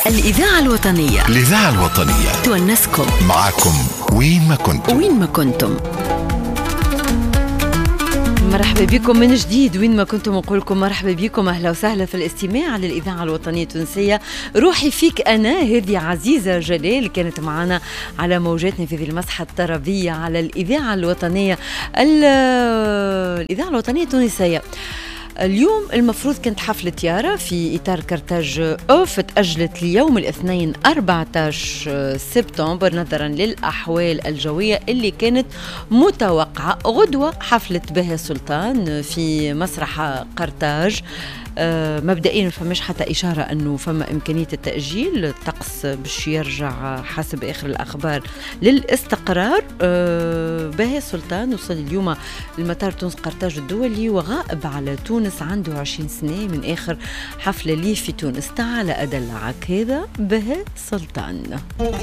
الإذاعة الوطنية. الإذاعة الوطنية تونسكم معكم وين ما كنتم. مرحبا بكم من جديد وين ما كنتم. نقول لكم مرحبا بكم، اهلا وسهلا في الاستماع للاذاعه الوطنيه التونسيه. روحي فيك انا، هذه عزيزه جلال كانت معنا على موجاتنا في ذي المسحه الطربيه على الاذاعه الوطنيه الاذاعه الوطنيه التونسيه. اليوم المفروض كانت حفلة يارا في إطار كرتاج أوف، تأجلت ليوم الاثنين 14 سبتمبر نظرا للأحوال الجوية اللي كانت متوقعة. غدوة حفلة بهاء سلطان في مسرح قرطاج. مبدئيا فماش حتى إشارة أنه فما إمكانية التأجيل، الطقس باش يرجع حسب آخر الأخبار للاستقرار. بهاء سلطان وصل اليوم المطار تونس قرطاج الدولي وغائب على تونس، عنده 20 سنة من آخر حفلة ليه في تونس. تعال أدلعك، هذا بهاء سلطان.